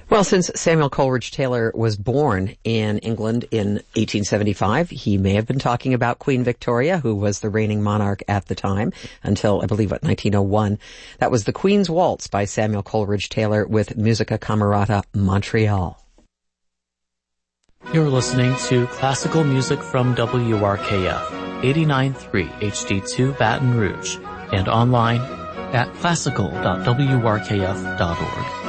Well, since Samuel Coleridge Taylor was born in England in 1875, he may have been talking about Queen Victoria, who was the reigning monarch at the time, until, I believe, 1901. That was the Queen's Waltz by Samuel Coleridge Taylor with Musica Camerata Montreal. You're listening to classical music from WRKF, 89.3 HD2 Baton Rouge, and online at classical.wrkf.org.